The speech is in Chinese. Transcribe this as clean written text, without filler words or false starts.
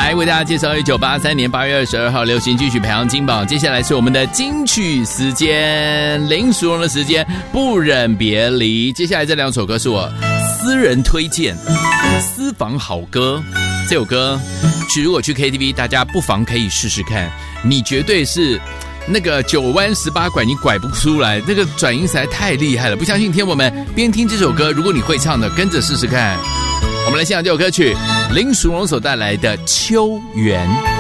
来为大家介绍1983年8月22号流行金曲排行金榜，接下来是我们的金曲时间，林淑荣的时间，不忍别离。接下来这2首歌是我私人推荐，私房好歌。这首歌如果去 KTV， 大家不妨可以试试看，你绝对是那个9弯18拐你拐不出来，那个转音实在太厉害了。不相信天友们边听这首歌，如果你会唱的，跟着试试看。我们来欣赏这首歌曲，林淑荣所带来的《秋园》。